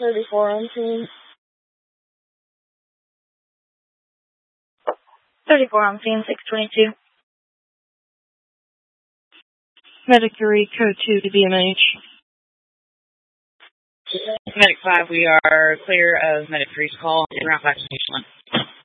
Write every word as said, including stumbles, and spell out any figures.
thirty-four on scene. thirty-four on scene, six twenty-two. Medic code two to B M H. Medic five, we are clear of Medic three's call. En route back to Eastland.